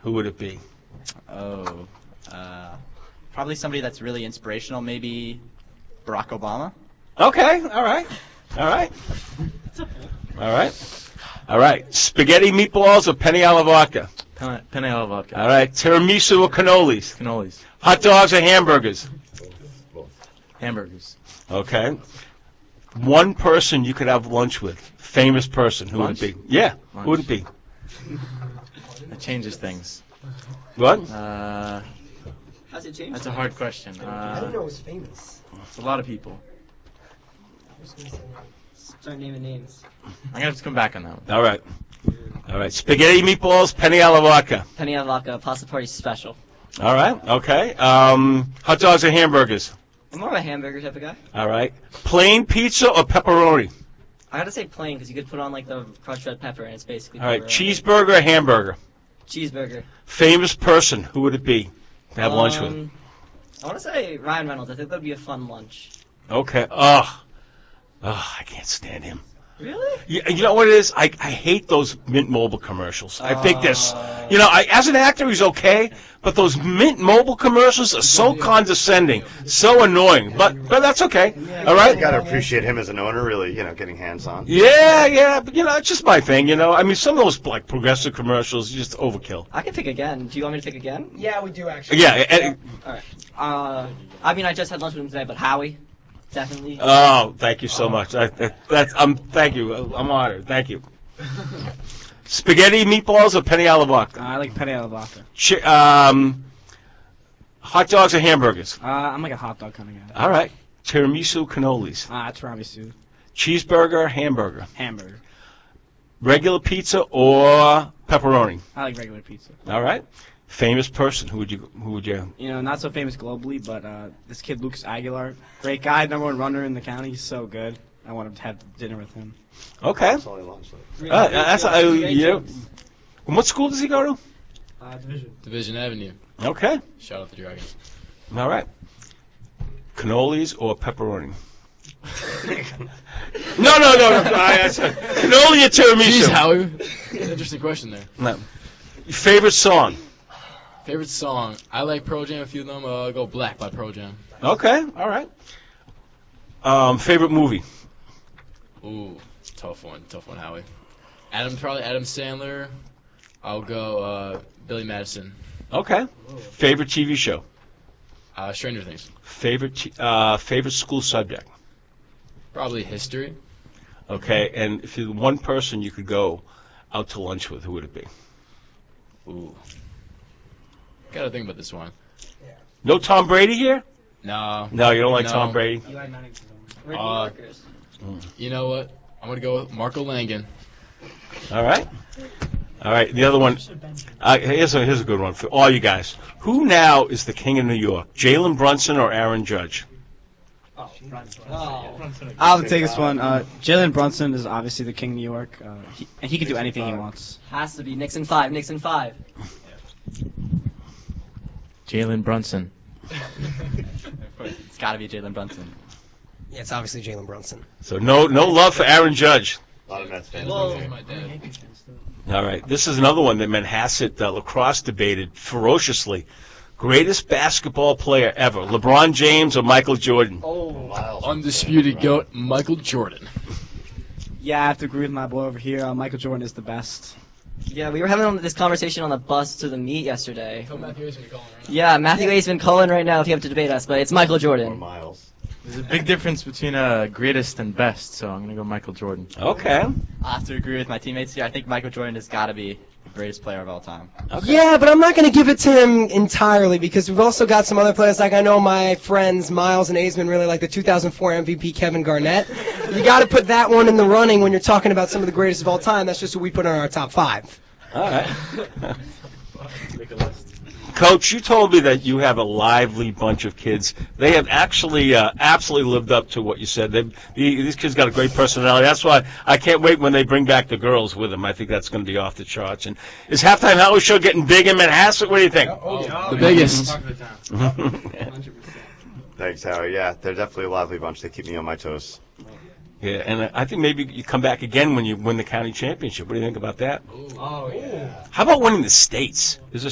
who would it be? Oh, probably somebody that's really inspirational. Maybe Barack Obama. Okay, all right. All right. Spaghetti meatballs or penne alla vodka? Penne alla vodka. All right. Tiramisu or cannolis? Cannolis. Hot dogs or hamburgers? Hamburgers. Okay. One person you could have lunch with, famous person, who Lunch? would it be? Yeah, Lunch. who would it be? That changes things. What? How's it change? That's a hard question. I didn't know it was famous. It's a lot of people. Start naming names. I'm gonna have to come back on that one. All right. Spaghetti meatballs, penne alla vodka. Penne alla vodka, pasta party special. All right. Okay. Hot dogs or hamburgers? I'm more of a hamburger type of guy. All right. Plain pizza or pepperoni? I gotta say plain because you could put on like the crushed red pepper and it's basically. All right. pepperoni. Cheeseburger or hamburger? Cheeseburger. Famous person, who would it be to have lunch with? I want to say Ryan Reynolds. I think that'd be a fun lunch. Okay. I can't stand him. Really? You know what it is? I hate those Mint Mobile commercials. I think there's, as an actor he's okay, but those Mint Mobile commercials are so condescending, so annoying. But that's okay. All right. You got to appreciate him as an owner, really, getting hands on. Yeah, but it's just my thing. I mean, some of those like progressive commercials are just overkill. I can pick again. Do you want me to pick again? Yeah, we do actually. Yeah. All right. I mean, I just had lunch with him today, but Howie, definitely. Oh, thank you so much. Thank you. I'm honored. Thank you. Spaghetti meatballs or penne alla vodka? I like penne alla vodka. Hot dogs or hamburgers? I'm like a hot dog kind of guy. All right. Tiramisu cannolis. Tiramisu. Cheeseburger, hamburger. Hamburger. Regular pizza or pepperoni? I like regular pizza. All right. Famous person, who would you? Not so famous globally, but this kid Lucas Aguilar, great guy, #1 runner in the county. He's so good. I want to have dinner with him. Okay. That's all he launched with. Yeah. And what school does he go to? Division Avenue. Okay. Shout out the Dragons. All right. Cannolis or pepperoni? No. Cannoli or tiramisu? Jeez, Howie. Interesting question there. No. Your favorite song? Favorite song? I like Pearl Jam. A few of them. Go Black by Pearl Jam. Okay. All right. Favorite movie? Ooh, tough one, Howie. Probably Adam Sandler. I'll go Billy Madison. Okay. Favorite TV show? Stranger Things. Favorite school subject? Probably history. Okay. And if you're one person you could go out to lunch with, who would it be? Ooh. Gotta think about this one. No Tom Brady here? No. No, you don't like Tom Brady? We're New Yorkers. You know what? I'm gonna go with Marco Langan. All right. The other one. Here's a good one for all you guys. Who now is the king of New York? Jalen Brunson or Aaron Judge? I'll take this one. Jalen Brunson is obviously the king of New York, and he can do anything he wants. Has to be Nixon 5. Nixon 5. Jalen Brunson. It's got to be Jalen Brunson. Yeah, it's obviously Jalen Brunson. So no love for Aaron Judge. A lot of Mets fans. My dad. All right. This is another one that Manhasset lacrosse debated ferociously. Greatest basketball player ever, LeBron James or Michael Jordan? Undisputed GOAT, Michael Jordan. Yeah, I have to agree with my boy over here. Michael Jordan is the best. Yeah, we were having this conversation on the bus to the meet yesterday. Tell Matthew Hayes when you're calling right now. Yeah, Matthew Hayes been calling right now if you have to debate us, but it's Michael Or Jordan. Miles. There's a big difference between greatest and best, so I'm gonna go Michael Jordan. Okay. I have to agree with my teammates here. I think Michael Jordan has got to be the greatest player of all time. Okay. Yeah, but I'm not going to give it to him entirely because we've also got some other players. Like I know my friends Miles and Aisman really like the 2004 MVP Kevin Garnett. You got to put that one in the running when you're talking about some of the greatest of all time. That's just what we put on our top 5. All right. Coach, you told me that you have a lively bunch of kids. They have actually absolutely lived up to what you said. These kids got a great personality. That's why I can't wait when they bring back the girls with them. I think that's going to be off the charts. And is Halftime Howie Show getting big in Manhasset? What do you think? The biggest. Thanks, Howie. Yeah, they're definitely a lively bunch. They keep me on my toes. Yeah, and I think maybe you come back again when you win the county championship. What do you think about that? Oh, yeah. How about winning the states? Is there